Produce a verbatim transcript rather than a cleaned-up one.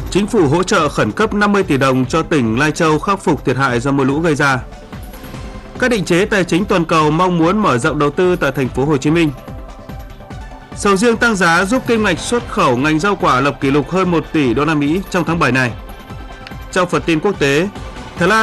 Chính phủ hỗ trợ khẩn cấp năm mươi tỷ đồng cho tỉnh Lai Châu khắc phục thiệt hại do mưa lũ gây ra. Các định chế tài chính toàn cầu mong muốn mở rộng đầu tư tại thành phố Hồ Chí Minh. Sầu riêng tăng giá giúp kim ngạch xuất khẩu ngành rau quả lập kỷ lục hơn một tỷ đô la Mỹ trong tháng bảy này. Trong phần tin quốc tế,